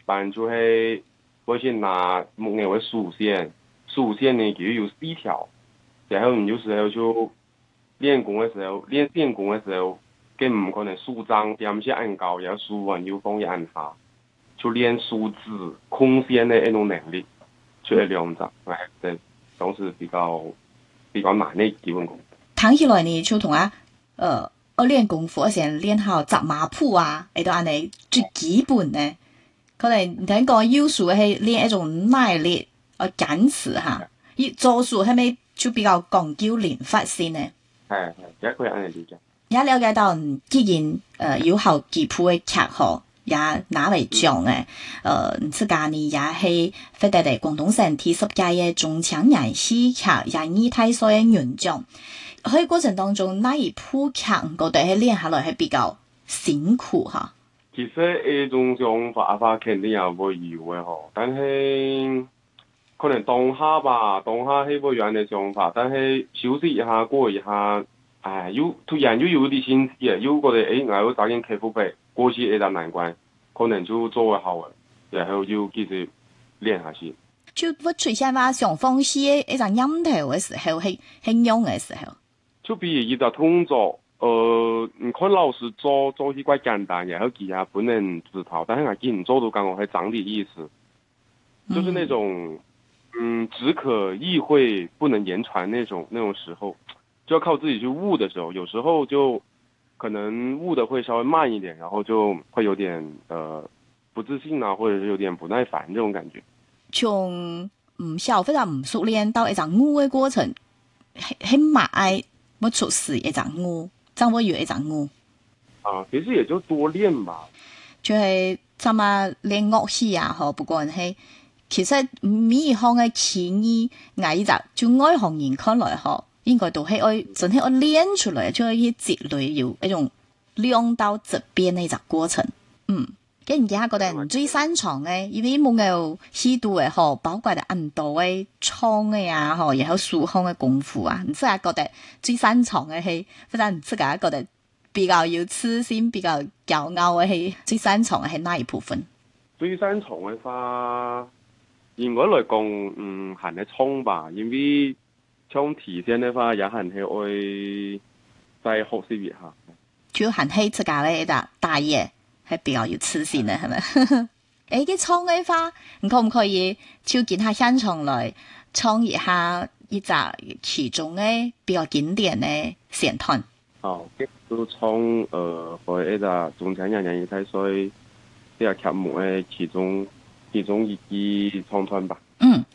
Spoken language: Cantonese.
般就是會先拿木偶嘅竖線呢就有4條，然後你有時候就練功嘅時候，練電功嘅時候，跟唔可能豎張點先按高，然後豎完又放一按下，就練豎字空線嘅一種能力，就係兩張，係都是比較難嘅基本功。 聽起來呢，就同我練功夫先練好扎馬步啊，喺度安尼最基本呢。可能你聽講有時係練一種耐力，堅持嚇。而做事係咪就比較講究連發性呢？ 係，也可以按嚟理解。 也了解到，既然有好幾部嘅劇號也拿嚟講嘅，自家呢也係獲得嚟廣東省第10屆嘅中青年戲劇演藝大賽嘅銀獎。喺過程當中，哪一部劇我覺得係練下來係比較辛苦嚇？ 其實呢種想法肯定也會有嘅嗬，但係可能當下係會有人嘅想法，但係休息一下過一下，突然又有啲心思啊，又覺得我要早點克服佢，過去呢段難關，可能就做會好嘅，然後又繼續練下去。 就我出現話上方戲一陣音頭嘅時候係用嘅時候。 就比如一個動作，你看老師做起怪簡單，然後其他不能指導，但是我見你做到剛好係長啲意思，就是那種，只可意會不能言傳那種時候，就要靠自己去悟的時候，有時候就可能悟的會稍微慢一點，然後就會有點不自信啊，或者是有點不耐煩這種感覺。 從小非常唔熟練到一種悟嘅過程，係慢愛。我出事一陣悟，掌握有一陣悟。 其實也就多練吧。 就係怎麼練樂器啊？嗬，不過係其實每一項嘅技藝，藝術就外行人看來嗬，應該都係愛真係愛練出來，就係去積累有一種量到質變嘅一個過程。跟人家覺得唔最擅長嘅，因為冇有許多嘅嗬，包括係很多嘅創嘅呀，嗬，然後數項嘅功夫啊，你自己覺得最擅長嘅係，或者你自己覺得比較有自信、比較驕傲嘅係最擅長嘅係哪一部分？ 最擅長嘅話，應該嚟講，係喺創吧，因為從體現嘅話，也係會再學習一下。 主要係喺自家嘅一個大業。係比較有自信嘅，係咪？啲創嘅話，你可唔可以就見下現場來創一下一隻其中嘅比較經典嘅選段？ 好，就創去一隻中青年演藝大賽呢個劇目嘅其中一啲創段吧。